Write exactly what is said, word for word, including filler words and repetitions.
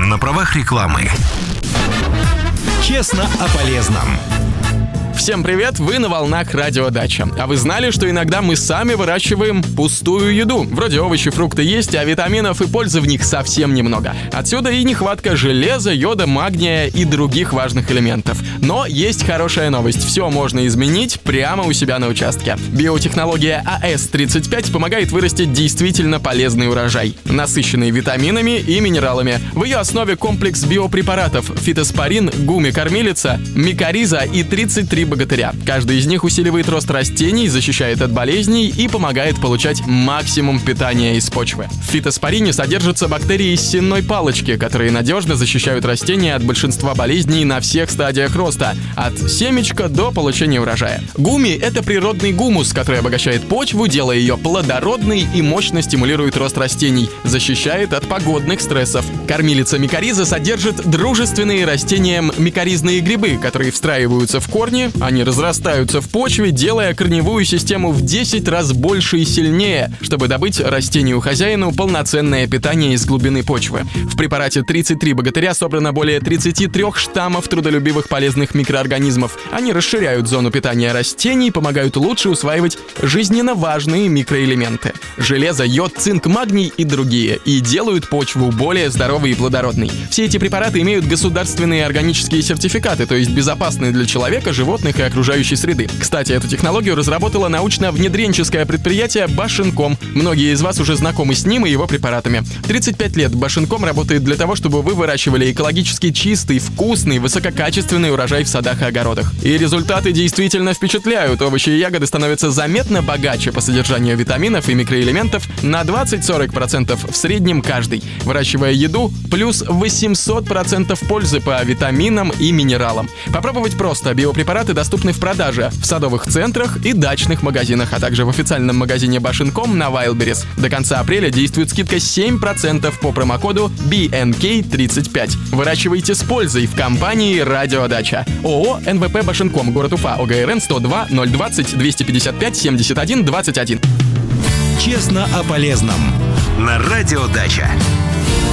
на правах рекламы. Честно о полезном. Всем привет, вы на волнах Радио Дача. А вы знали, что иногда мы сами выращиваем пустую еду? Вроде овощи, фрукты есть, а витаминов и пользы в них совсем немного. Отсюда и нехватка железа, йода, магния и других важных элементов. Но есть хорошая новость. Все можно изменить прямо у себя на участке. Биотехнология А Эс тридцать пять помогает вырастить действительно полезный урожай, насыщенный витаминами и минералами. В ее основе комплекс биопрепаратов: фитоспорин, гуми-кормилица, микориза и тридцать три богатыря. Каждый из них усиливает рост растений, защищает от болезней и помогает получать максимум питания из почвы. В фитоспорине содержатся бактерии из сенной палочки, которые надежно защищают растения от большинства болезней на всех стадиях роста, от семечка до получения урожая. Гуми — это природный гумус, который обогащает почву, делая ее плодородной и мощно стимулирует рост растений, защищает от погодных стрессов. Кормилица микориза содержит дружественные растениям микоризные грибы, которые встраиваются в корни. Они разрастаются в почве, делая корневую систему в десять раз больше и сильнее, чтобы добыть растению хозяину полноценное питание из глубины почвы. В препарате тридцать три богатыря собрано более тридцати трёх штаммов трудолюбивых полезных микроорганизмов. Они расширяют зону питания растений, помогают лучше усваивать жизненно важные микроэлементы — железо, йод, цинк, магний и другие, и делают почву более здоровой и плодородной. Все эти препараты имеют государственные органические сертификаты, то есть безопасны для человека, животных и окружающей среды. Кстати, эту технологию разработало научно-внедренческое предприятие Башинком. Многие из вас уже знакомы с ним и его препаратами. тридцать пять лет Башинком работает для того, чтобы вы выращивали экологически чистый, вкусный, высококачественный урожай в садах и огородах. И результаты действительно впечатляют. Овощи и ягоды становятся заметно богаче по содержанию витаминов и микроэлементов на двадцать-сорок процентов в среднем каждый. Выращивая еду, плюс восемьсот процентов пользы по витаминам и минералам. Попробовать просто. Биопрепараты доступны в продаже в садовых центрах и дачных магазинах, а также в официальном магазине Башинком на Wildberries. До конца апреля действует скидка семь процентов по промокоду би эн кей тридцать пять. Выращивайте с пользой в компании Радио Дача. ООО эн вэ пэ Башинком, город Уфа, о гэ эр эн сто два ноль двадцать двести пятьдесят пять семьдесят один двадцать один. Честно о полезном на Радио Дача.